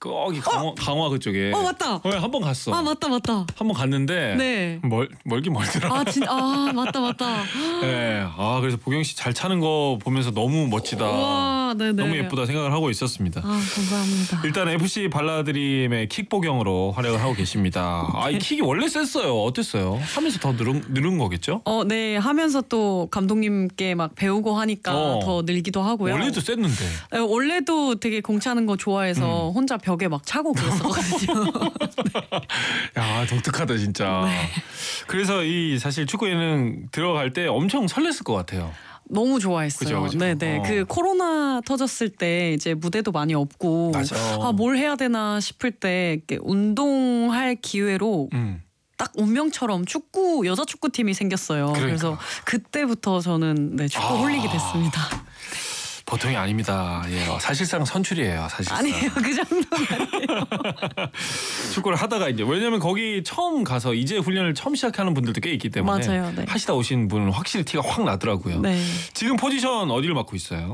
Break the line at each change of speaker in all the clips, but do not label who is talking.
거기 강화 그쪽에.
맞다.
한 번 갔어.
맞다.
한 번 갔는데
네.
멀긴 멀더라.
맞다.
네. 그래서 보경 씨 잘 차는 거 보면서 너무 멋지다.
와, 네네.
너무 예쁘다 생각을 하고 있었습니다.
감사합니다.
일단 FC 발라드림의 킥보경으로 활약을 하고 계십니다. 이 킥이 원래 셌어요. 어땠어요? 하면서 더 늘은 거겠죠?
네. 하면서 또 감독님께 막 배우고 하니까 더 늘기도 하고요.
원래도 셌는데.
네, 원래도 되게 공 차는 거 좋아해서 혼자 벽에 막 차고 그랬었거든요.
야, 독특하다 진짜.
네.
그래서 이 사실 축구 예능 들어갈 때 엄청 설렜을 것 같아요.
너무 좋아했어요.
그죠?
네네. 그 코로나 터졌을 때 이제 무대도 많이 없고 뭘 해야 되나 싶을 때 운동할 기회로 딱 운명처럼 여자 축구팀이 생겼어요.
그러니까.
그래서 그때부터 저는 축구 홀릭이 됐습니다.
보통이 아닙니다. 사실상 선출이에요. 사실상.
아니에요. 그 정도는 아니에요.
축구를 하다가 이제 왜냐면 거기 처음 가서 이제 훈련을 처음 시작하는 분들도 꽤 있기 때문에
맞아요. 네.
하시다 오신 분은 확실히 티가 확 나더라고요.
네.
지금 포지션 어디를 맡고 있어요?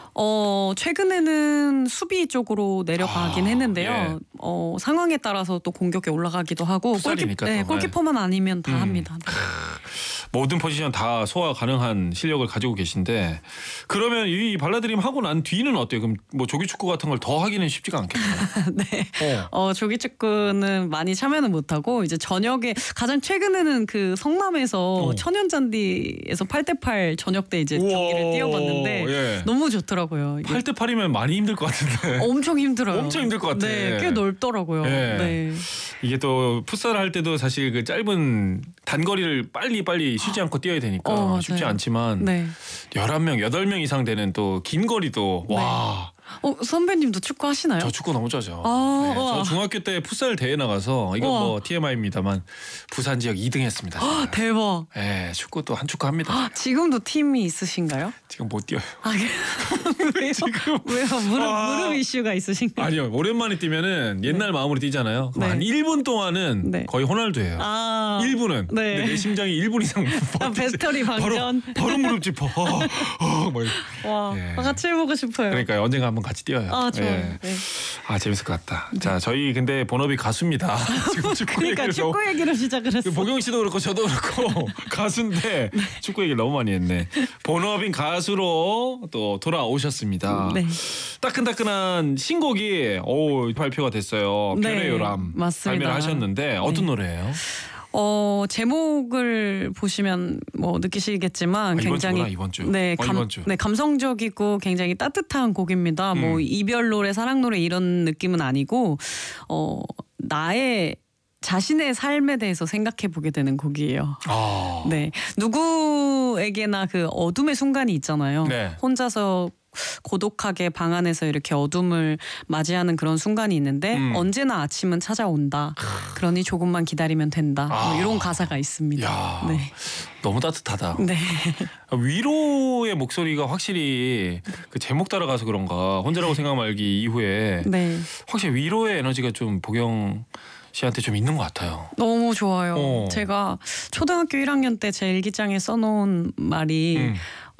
최근에는 수비 쪽으로 내려가긴 했는데요.
예.
상황에 따라서 또 공격에 올라가기도 하고
풋살이니까
골키퍼만 아니면 다 합니다.
모든 포지션 다 소화 가능한 실력을 가지고 계신데 그러면 이 발라드림 하고 난 뒤는 어때요? 그럼 뭐 조기 축구 같은 걸 더 하기는 쉽지가 않겠네요.
네. 조기 축구는 많이 참여는 못하고 이제 저녁에 가장 최근에는 그 성남에서 천연잔디에서 8대8 저녁 때 이제 경기를 뛰어봤는데 너무 좋더라고요.
8대8이면 많이 힘들 것 같은데.
엄청 힘들어요.
엄청 힘들 것 같아.
네, 꽤 넓더라고요. 네.
이게 또 풋살 할 때도 사실 그 짧은 단거리를 빨리 쉬지 않고 뛰어야 되니까 쉽지 않지만 11명, 8명 이상 되는 또 긴 거리도 와.
선배님도 축구 하시나요?
저 축구 너무 좋아하죠. 저 중학교 때 풋살 대회 나가서 이건 뭐 TMI입니다만 부산 지역 2등 했습니다.
대박.
네, 축구도 한 축구 합니다.
지금도 팀이 있으신가요?
지금 못 뛰어요.
왜요?
지금
왜요? 무릎 이슈가 있으신가요?
아니요. 오랜만에 뛰면은 옛날 마음으로 뛰잖아요. 그럼 한 1분 동안은 거의 호날두예요. 1분은. 근데 내 심장이 1분 이상
배터리 방전.
바로 무릎 짚어.
와, 같이 해보고 싶어요.
그러니까요. 언젠가 한번 같이 뛰어요.
좋아요.
재밌을 것 같다. 자, 저희 근데 본업이 가수입니다. 지금
축구 얘기로 시작을 했어요.
보경 씨도 그렇고 저도 그렇고 가수인데 축구 얘기를 너무 많이 했네. 본업인 가수로 또 돌아오셨습니다. 따끈따끈한 신곡이 발표가 됐어요. 별의 요람.
맞습니다.
발매를 하셨는데 어떤 노래예요?
제목을 보시면 뭐 느끼시겠지만 굉장히
이번 주.
감성적이고 굉장히 따뜻한 곡입니다. 뭐 이별 노래, 사랑 노래 이런 느낌은 아니고 나의 자신의 삶에 대해서 생각해 보게 되는 곡이에요. 네, 누구에게나 그 어둠의 순간이 있잖아요. 혼자서 고독하게 방 안에서 이렇게 어둠을 맞이하는 그런 순간이 있는데 언제나 아침은 찾아온다. 그러니 조금만 기다리면 된다. 뭐 이런 가사가 있습니다.
너무 따뜻하다. 위로의 목소리가 확실히 그 제목 따라가서 그런가 혼자라고 생각 말기 이후에 확실히 위로의 에너지가 좀 보경 씨한테 좀 있는 것 같아요.
너무 좋아요. 제가 초등학교 1학년 때 제 일기장에 써놓은 말이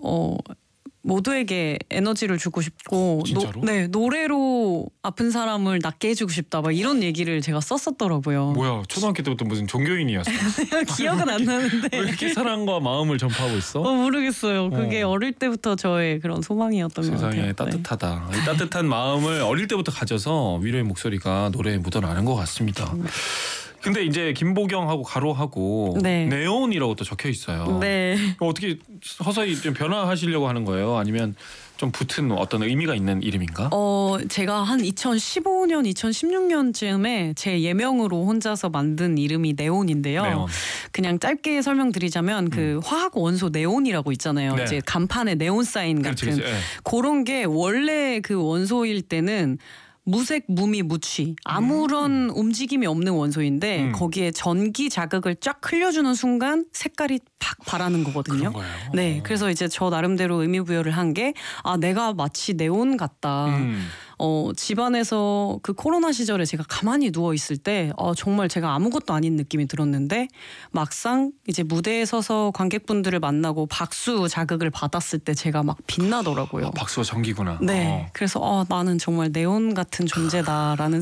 모두에게 에너지를 주고 싶고
진짜로?
노래로 아픈 사람을 낫게 해주고 싶다 막 이런 얘기를 제가 썼었더라고요.
뭐야, 초등학교 때부터 무슨 종교인이었어?
기억은 안 나는데
왜 이렇게 사랑과 마음을 전파하고 있어?
모르겠어요. 그게 어릴 때부터 저의 그런 소망이었던 것 같아요.
세상에 따뜻하다. 이 따뜻한 마음을 어릴 때부터 가져서 위로의 목소리가 노래에 묻어나는 것 같습니다. 근데 이제 김보경하고 가로하고 네온이라고 또 적혀 있어요. 어떻게 서서히 좀 변화하시려고 하는 거예요? 아니면 좀 붙은 어떤 의미가 있는 이름인가?
제가 한 2015년, 2016년쯤에 제 예명으로 혼자서 만든 이름이 네온인데요. 그냥 짧게 설명드리자면 그 화학 원소 네온이라고 있잖아요. 이제 간판에 네온 사인 같은 그런 게 원래 그 원소일 때는 무색, 무미, 무취 아무런 움직임이 없는 원소인데 거기에 전기 자극을 쫙 흘려주는 순간 색깔이 팍 바라는 거거든요.
그런 거예요?
네, 그래서 이제 저 나름대로 의미 부여를 한 게 내가 마치 네온 같다. 집안에서 그 코로나 시절에 제가 가만히 누워 있을 때 정말 제가 아무것도 아닌 느낌이 들었는데 막상 이제 무대에 서서 관객분들을 만나고 박수 자극을 받았을 때 제가 막 빛나더라고요.
박수가 전기구나.
네, 그래서 나는 정말 네온 같은 존재다라는